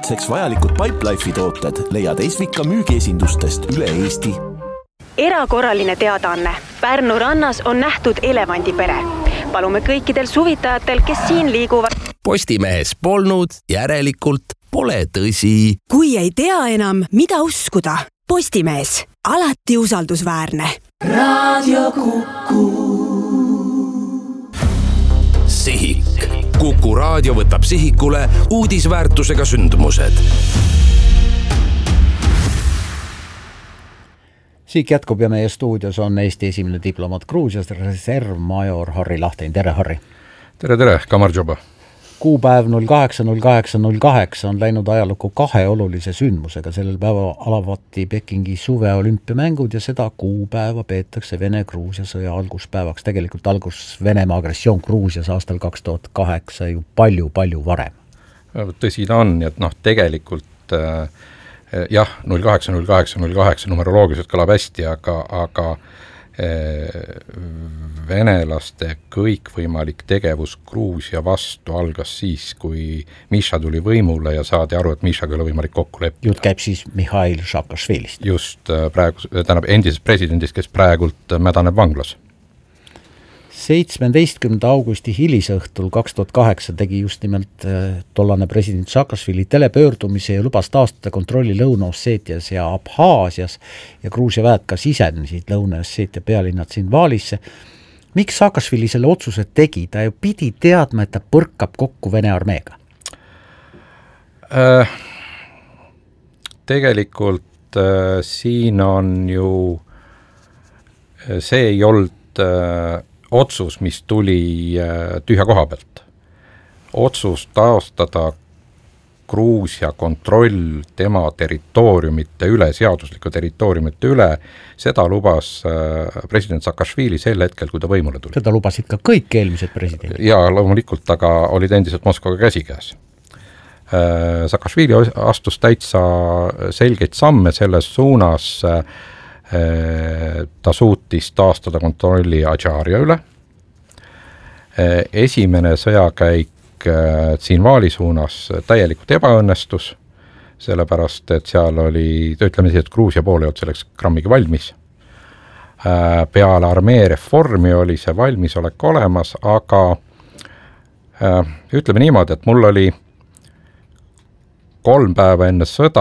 kaitseks vajalikud Pipelife'i tooted leiad Esvika müügiesindustest üle Eesti. Erakorraline teadaanne. Pärnu rannas on nähtud elevandipere. Palume kõikidel suvitajatel, kes siin liiguvad. Postimehes polnud, järelikult pole tõsi. Kui ei tea enam, mida uskuda. Postimees. Alati usaldusväärne. Raadio Kuku. Sihik. Kuku raadio võtab sihikule uudisväärtusega sündmused. Sihik jätkub ja meie stuudios on Eesti esimene diplomaat Gruusias, reservmajor Harri Lahtin. Tere, Harri! Tere, Kamarjoba! Kuupäev 08.08.08 on läinud ajalukku 2 olulise sündmusega. Sellel päeva alavati Pekingi suveolümpiamängud ja seda kuupäeva peetakse Vene-Gruusia sõja alguspäevaks. Tegelikult algus Venemaa agressioon Gruusias aastal 2008 ju palju varem. Tõsi ta on, et tegelikult jah, 08.08.08 numeroloogiliselt kõlab hästi, aga venelaste kõikvõimalik tegevus Gruusia vastu algas siis, kui Miša tuli võimule ja saadi aru, et Mišaga ei ole võimalik kokku leppida. Jutt käib siis Mihhail Saakašvilist. Just praegu, endisest presidendist, kes praegult mädaneb vanglas. 17. augusti hilisõhtul 2008 tegi just nimelt tollane president Saakašvili telepöördumise ja lubas taastada kontrolli Lõuna-Osseetias ja Abhaasias ja Gruusia väed ka sisenesid Lõuna-Osseetia pealinnad Tsinvalisse. Miks Saakašvili selle otsuse tegi? Ta ju pidi teadma, et ta põrkab kokku Vene armeega. Tegelikult siin on ju see ei olnud otsus, mis tuli tühja koha pealt. Otsus taastada Gruusia kontroll tema territooriumite üle, seadusliku territooriumite üle, seda lubas president Saakašvili sel hetkel, kui ta võimule tuli. Seda lubasid ka kõik eelmised presidendid. Ja loomulikult, aga olid endiselt Moskvaga käsikäes. Saakašvili astus täitsa selgeid samme selles suunas, ta suutis taastada kontrolli Adžaaria üle. Esimene sõjakäik Tsinvali suunas täielikult ebaõnnestus, sellepärast, et seal oli, ütleme siis, et Gruusia pool ei olnud selleks grammigi valmis. Peale armee reformi oli see valmisolek olemas, aga ütleme niimoodi, et mul oli 3 päeva enne sõda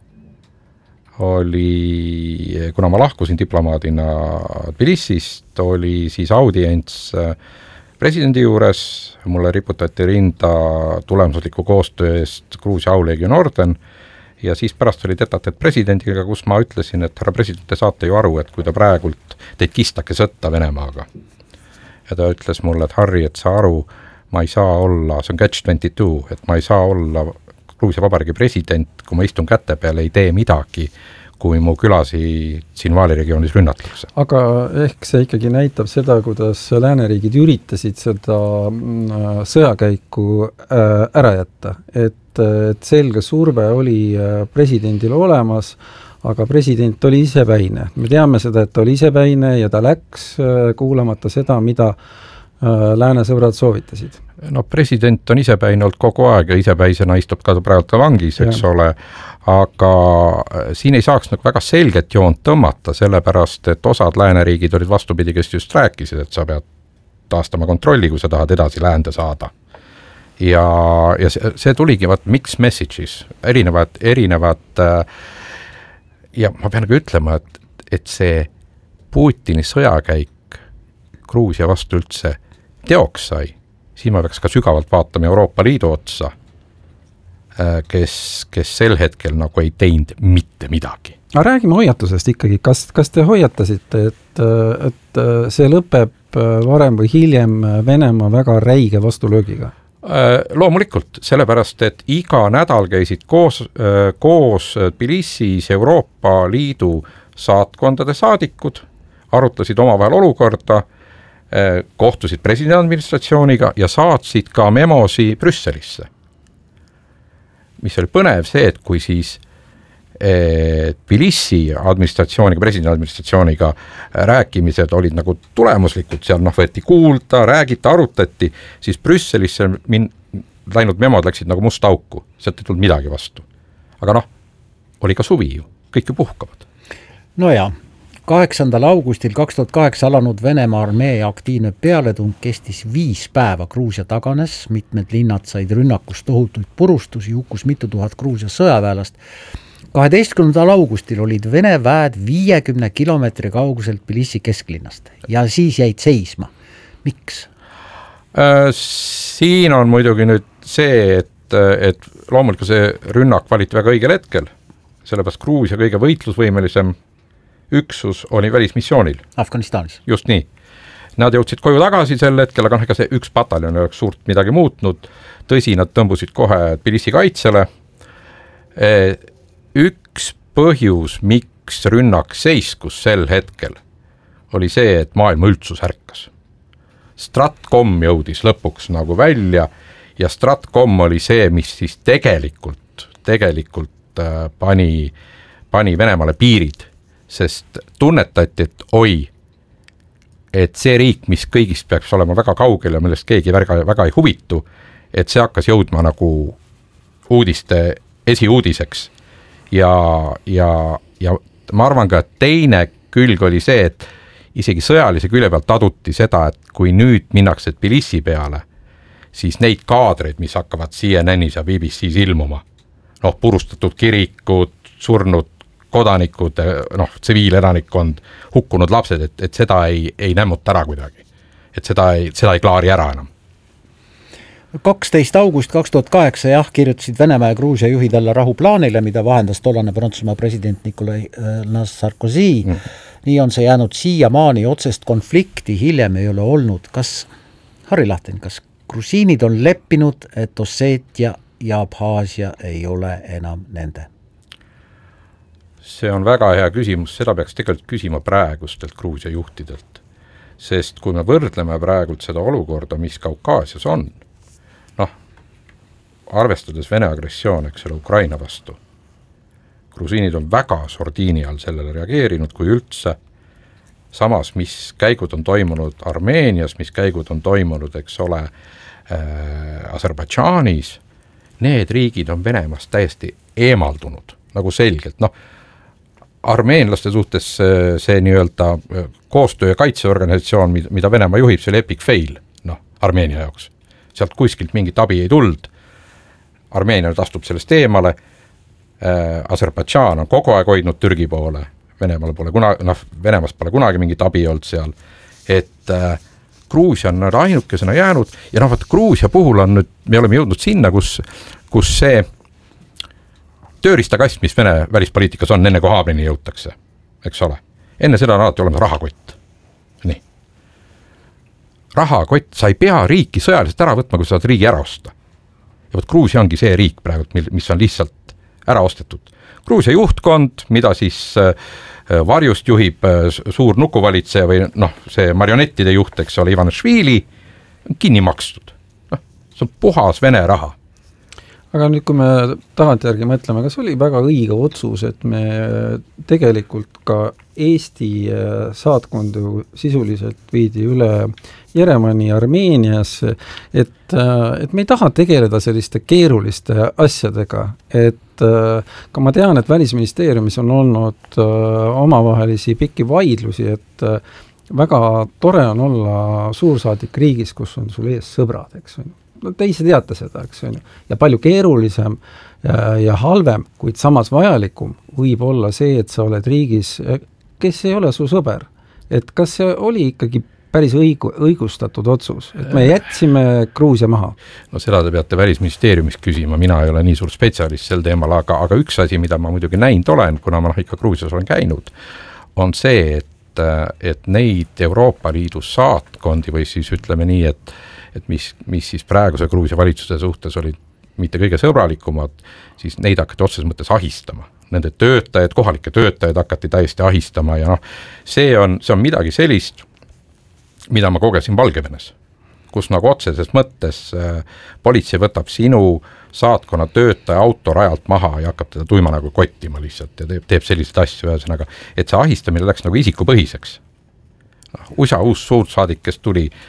oli, kuna ma lahkusin diplomaadina Tbilisist, oli siis audients presidendi juures, mulle riputati rinda tulemusliku koostöö eest Gruusia auleegion orden ja siis pärast oli tetatet presidendiga, kus ma ütlesin, et härra president, te saate ju aru, et kui ta praegult teid kistake sõtta Venemaaga. Ja ta ütles mulle, et Harri, et sa aru, ma ei saa olla, see on catch-22, et ma ei saa olla Gruusia Vabariigi president, kui ma istun käte peale, ei tee midagi, kui mu külasi Tsinvali regioonis rünnatakse. Aga ehk see ikkagi näitab seda, kuidas lääneriigid üritasid seda sõjakäiku ära jätta. Et selge surve oli presidendil olemas, aga president oli isepäine. Me teame seda, et ta oli isepäine ja ta läks kuulamata seda, mida lääne sõbrad soovitasid. No president on isepäine olnud kogu aeg ja isepäisena istub ka praegu ka vangis, eks ole, aga siin ei saaks nagu väga selget joont tõmmata, sellepärast, et osad lääneriigid olid vastupidi, kes just rääkisid, et sa pead taastama kontrolli, kui sa tahad edasi läände saada. Ja see tuligi mixed messages, erinevad ja ma pean nagu ütlema, et see Putini sõjakäik Gruusia vastu üldse teoks sai, siin ma peaks ka sügavalt vaatama Euroopa Liidu otsa, kes sel hetkel nagu ei teinud mitte midagi. Aga räägime hoiatusest ikkagi. Kas te hoiatasite, et see lõpeb varem või hiljem Venemaa väga räige vastulöögiga? Loomulikult, sellepärast, et iga nädal käisid koos Tbilisis Euroopa Liidu saatkondade saadikud, arutasid omavahel olukorda, kohtusid presidendi administratsiooniga ja saatsid ka memosi Brüsselisse. Mis oli põnev see, et kui siis Tbilisi administratsiooniga, presidendi administratsiooniga rääkimised olid nagu tulemuslikud, seal võeti kuulda, räägiti, arutati, siis Brüsselisse läinud memod läksid nagu musta auku, sealt ei tulnud midagi vastu. aga oli ka suvi ju, kõik ju puhkavad. No ja 8. augustil 2008 alanud Venemaa armee aktiivne pealetung kestis 5 päeva, Gruusia taganes, mitmed linnad said rünnakust tohutuid purustusi, hukkus mitu tuhat Gruusia sõjaväelast. 12. augustil olid Vene väed 50 kilomeetri kauguselt Tbilisi kesklinnast ja siis jäid seisma. Miks? Siin on muidugi nüüd see, et loomulikult see rünnak valiti väga õigel hetkel, sellepärast Gruusia kõige võitlusvõimelisem üksus oli välismissioonil. Afganistanis. Just nii. Nad jõudsid koju tagasi sel hetkel, aga ega see üks pataljon ei oleks suurt midagi muutnud. Tõsi, nad tõmbusid kohe Tbilisi kaitsele. Üks põhjus, miks rünnak seiskus sel hetkel, oli see, et maailma üldsus ärkas. Stratcom jõudis lõpuks nagu välja ja Stratcom oli see, mis siis tegelikult pani Venemaale piirid, sest tunnetati, et see riik, mis kõigist peaks olema väga kaugel ja millest keegi väga ei huvitu, et see hakkas jõudma nagu uudiste esiuudiseks. Ja ma arvan ka, et teine külg oli see, et isegi sõjalise külje pealt taduti seda, et kui nüüd minnakse Tbilisi peale, siis neid kaadreid, mis hakkavad CNN-is ja BBC's ilmuma, purustatud kirikud, surnud kodanikud, tsiviileranikkond, hukkunud lapsed, et seda ei nämmuta ära kuidagi. Et seda ei klaari ära enam. 12. august 2008 kirjutasid Venemaa ja Gruusia juhid alla rahuplaanile, mida vahendas tollane Prantsusmaa president Nicolas Sarkozy. Nii on see jäänud siiamaani, otsest konflikti hiljem ei ole olnud. Kas, Harri Lahten, kas grusiinid on leppinud, et Osseetia ja Abhaasia ei ole enam nende? See on väga hea küsimus, seda peaks tegelikult küsima praegustelt Gruusia juhtidelt. Sest kui me võrdleme praegult seda olukorda, mis Kaukaasias on, arvestades Vene agressioon, Ukraina vastu, grusiinid on väga sordiini all sellele reageerinud, kui üldse. Samas, mis käigud on toimunud Armeenias, mis käigud on toimunud, Aserbaidžaanis, need riigid on Venemaast täiesti eemaldunud, nagu selgelt. Armeenlaste suhtes see nii-öelda koostöö- ja kaitseorganisatsioon, mida Venemaa juhib, see oli epic fail, Armeenia jaoks. Sealt kuskilt mingit abi ei tuld. Armeenia astub sellest eemale, Aserbaidžaan on kogu aeg hoidnud Türgi poole, Venemaast pole kunagi mingit abi olnud seal, et Gruusia on ainukesena jäänud ja Gruusia puhul on nüüd, me oleme jõudnud sinna, kus see tööristakast, mis Vene välispoliitikas on, enne kui Haabrini jõutakse, eks ole. Enne seda on alati olemas rahakott. Nii. Rahakott, sa ei pea riiki sõjaliselt ära võtma, kui sa saad riigi ära osta. Ja Gruusia ongi see riik praegu, mis on lihtsalt ära ostetud. Gruusia juhtkond, mida siis varjust juhib suur nukuvalitseja või see marionettide juht, eks ole, Ivanišvili, on kinni makstud. See on puhas Vene raha. Aga nüüd, kui me tagantjärgi mõtleme, kas oli väga õige otsus, et me tegelikult ka Eesti saatkondu sisuliselt viidi üle Jeremani Armeeniasse, et me ei taha tegeleda selliste keeruliste asjadega, et ka ma tean, et Välisministeeriumis on olnud omavahelisi pikki vaidlusi, et väga tore on olla suursaadik riigis, kus on sul ees sõbrad, eks on. Te ise teate seda, eks on. Ja palju keerulisem ja halvem, kuid samas vajalikum võib olla see, et sa oled riigis, kes ei ole su sõber. Et kas see oli ikkagi päris õigustatud otsus, et me jätsime Gruusia maha? No seda te peate Välisministeeriumis küsima, mina ei ole nii suur spetsialist sel teemal, aga üks asi, mida ma muidugi näinud olen, kuna ma ikka Gruusias olen käinud, on see, et neid Euroopa Liidu saatkondi või siis ütleme nii, et mis siis praeguse Gruusia valitsuse suhtes olid mitte kõige sõbralikumad, siis neid hakati otseses mõttes ahistama. Nende töötajad, kohalikke töötajad hakati täiesti ahistama ja see on midagi sellist, mida ma kogesin Valgevenes, kus nagu otseses mõttes politsei võtab sinu saatkonna töötaja auto rajalt maha ja hakkab teda tuima nagu kottima lihtsalt ja teeb selliseid asju ühesõnaga, et see ahistamine läks nagu isikupõhiseks. USA uus suursaadik, kes tuli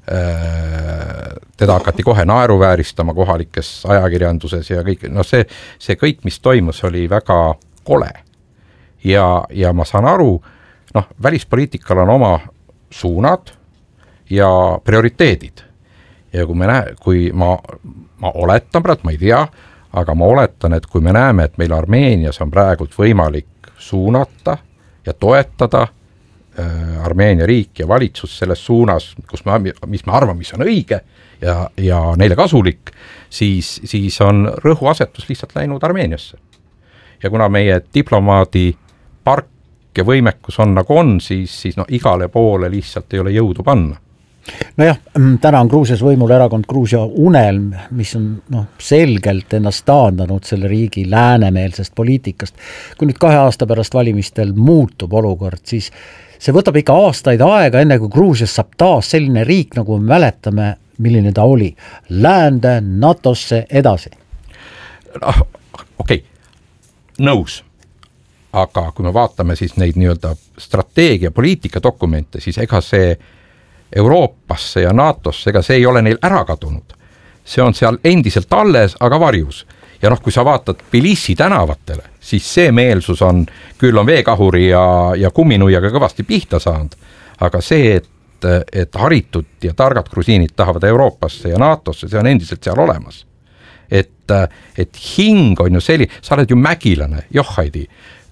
teda hakati kohe naeruvääristama kohalikes ajakirjanduses ja kõik, see kõik, mis toimus, oli väga kole. Ja ma saan aru, välispoliitikal on oma suunad ja prioriteedid. Ja kui ma oletan, ma ei tea, aga ma oletan, et kui me näeme, et meil Armeenias on praegult võimalik suunata ja toetada Armeenia riik ja valitsus selles suunas, mis me arvame, mis on õige ja neile kasulik, siis on rõhuasetus lihtsalt läinud Armeeniasse. Ja kuna meie diplomaadi park ja võimekus on nagu on, siis igale poole lihtsalt ei ole jõudu panna. Nojah, täna on Gruusias võimul erakond Gruusia Unelm, mis on selgelt ennast taandanud selle riigi läänemeelsest poliitikast. Kui nüüd 2 aasta pärast valimistel muutub olukord, siis see võtab ikka aastaid aega, enne kui Gruusias saab taas selline riik, nagu me mäletame, milline ta oli. Läände, NATOsse, edasi. Okei, nõus. Aga kui me vaatame siis neid nii-öelda strateegia, poliitika dokumente, siis ega see Euroopasse ja NATOsse, ega see ei ole neil ära kadunud. See on seal endiselt alles, aga varjus. Ja kui sa vaatad Tbilisi tänavatele, siis see meelsus on, küll on veekahuri ja kumminuiaga kõvasti pihta saanud, aga see, et haritud ja targad grusiinid tahavad Euroopasse ja NATOsse, see on endiselt seal olemas. Et hing on ju sa oled ju mägilane, Johhaidi,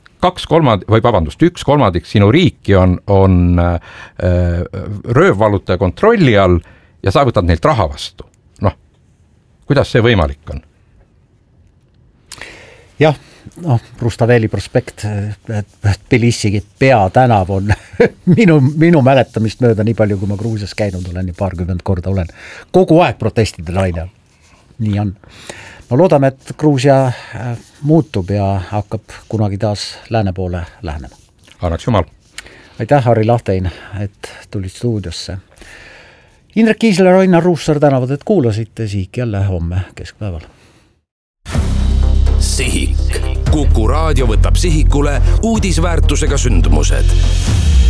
1/3 sinu riiki on röövvalutaja kontrolli all ja sa võtad neilt raha vastu. Kuidas see võimalik on? Jah, Rustaveli prospekt, Tbilisi peatänav on minu mäletamist mööda nii palju, kui ma Gruusias käinud olen ja 20 korda olen kogu aeg protestide laine. Nii on. Loodame, et Gruusia muutub ja hakkab kunagi taas lääne poole lähenema. Annaks jumal. Aitäh, Harri Lahtein, et tulid stuudiosse. Indrek Kiisler, Ainar Ruussaar tänavad, et kuulasite. Sihik jälle homme keskpäeval. Sihik. Kuku Raadio võtab sihikule uudisväärtusega sündmused.